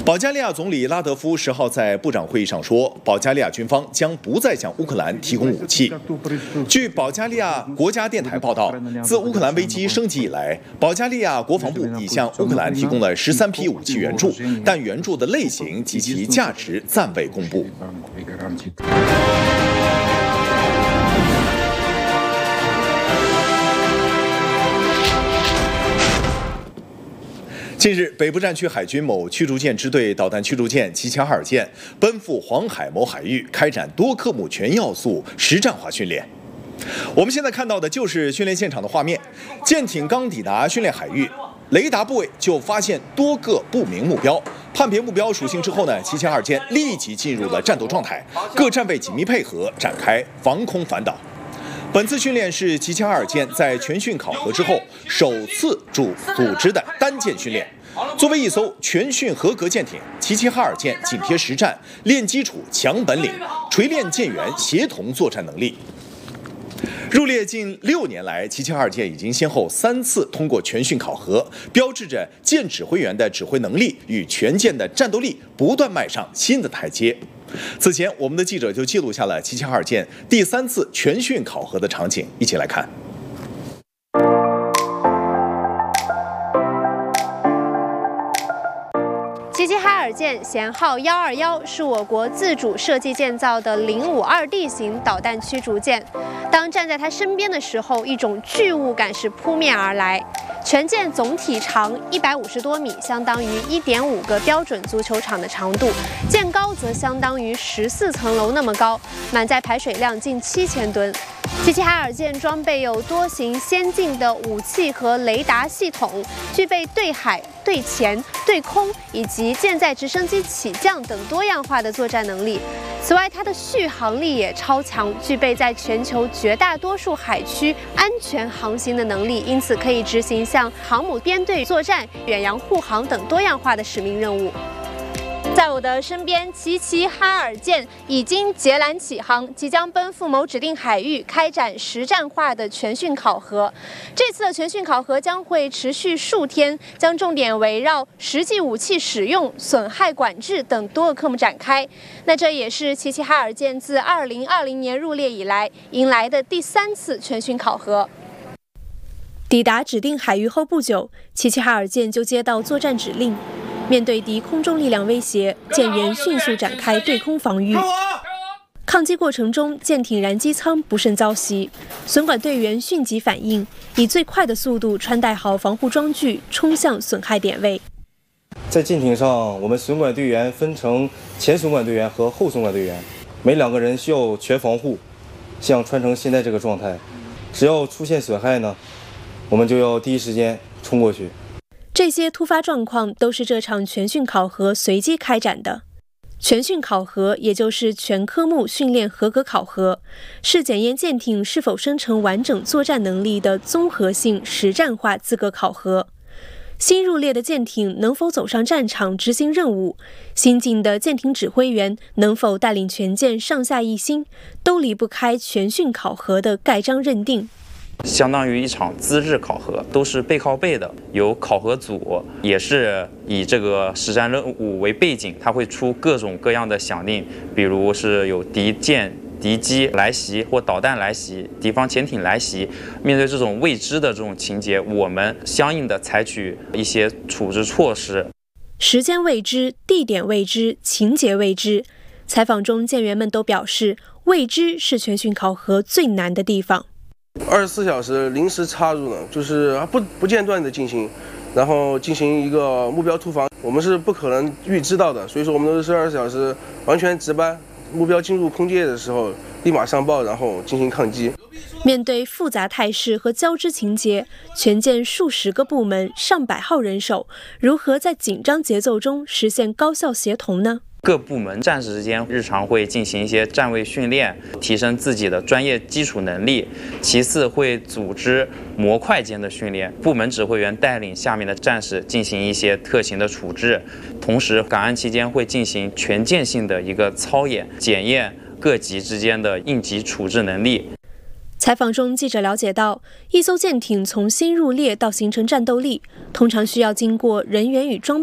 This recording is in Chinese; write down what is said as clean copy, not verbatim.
保加利亚总理拉德夫10号在部长会议上说，保加利亚军方将不再向乌克兰提供武器。据保加利亚国家电台报道，自乌克兰危机升级以来，保加利亚国防部已向乌克兰提供了13批武器援助，但援助的类型及其价值暂未公布。近日，北部战区海军某驱逐舰支队导弹驱逐舰齐齐哈尔舰奔赴黄海某海域，开展多科目全要素实战化训练。我们现在看到的就是训练现场的画面。舰艇刚抵达训练海域，雷达部位就发现多个不明目标。判别目标属性之后呢，齐齐哈尔舰立即进入了战斗状态，各战备紧密配合，展开防空反导。本次训练是齐齐哈尔舰在全训考核之后首次组织的单舰训练。作为一艘全训合格舰艇，齐齐哈尔舰紧贴实战，练基础、强本领，锤炼舰员协同作战能力。入列近6年来，齐齐哈尔舰已经先后3次通过全训考核，标志着舰指挥员的指挥能力与全舰的战斗力不断迈上新的台阶。此前，我们的记者就记录下了齐齐哈尔舰第3次全训考核的场景，一起来看。 齐齐哈尔舰舷号121是我国自主设计建造的052D 型导弹驱逐舰。当站在它身边的时候，一种巨物感是扑面而来。全舰总体长150多米，相当于1.5个标准足球场的长度；舰高则相当于14层楼那么高，满载排水量近7000吨。齐齐哈尔舰装备有多型先进的武器和雷达系统，具备对海、对潜、对空以及舰载直升机起降等多样化的作战能力。此外，它的续航力也超强，具备在全球绝大多数海区安全航行的能力，因此可以执行像航母编队作战、远洋护航等多样化的使命任务。在我的身边，齐齐哈尔舰已经截拦起航，即将奔赴某指定海域，开展实战化的全训考核。这次的全训考核将会持续数天，将重点围绕实际武器使用、损害管制等多个科目展开。那这也是齐齐哈尔舰自2020年入列以来迎来的第3次全训考核。抵达指定海域后不久，齐齐哈尔舰就接到作战指令。面对敌空中力量威胁，舰员迅速展开对空防御。抗击过程中，舰艇燃机舱不慎遭袭，损管队员迅即反应，以最快的速度穿戴好防护装具，冲向损害点位。 在舰艇上，我们损管队员分成前损管队员和后损管队员，每2个人需要全防护，像穿成现在这个状态。只要出现损害呢，我们就要第一时间冲过去。 这些突发状况都是这场全训考核随机开展的。全训考核也就是全科目训练合格考核，是检验舰艇是否生成完整作战能力的综合性实战化资格考核。新入列的舰艇能否走上战场执行任务，新进的舰艇指挥员能否带领全舰上下一心，都离不开全训考核的盖章认定。 相当于一场资质考核，都是背靠背的，有考核组也是以这个实战任务为背景，它会出各种各样的响令，比如是有敌舰、敌机来袭或导弹来袭、敌方潜艇来袭，面对这种未知的这种情节，我们相应的采取一些处置措施。 时间未知，地点未知，情节未知。采访中，舰员们都表示，未知是全训考核最难的地方。 24小时临时插入呢，就是不间断的进行，然后进行一个目标突防，我们是不可能预知到的，所以说我们都是24小时完全值班，目标进入空界的时候立马上报，然后进行抗击。 面对复杂态势和交织情节，全舰数十个部门、上百号人手，如何在紧张节奏中实现高效协同呢？ 各部门战士之间日常会进行一些站位训练，提升自己的专业基础能力。其次会组织模块间的训练，部门指挥员带领下面的战士进行一些特情的处置。同时，港岸期间会进行全舰性的一个操演，检验各级之间的应急处置能力。 采访中，记者了解到，一艘舰艇从新入列到形成战斗力，通常需要经过人员与装备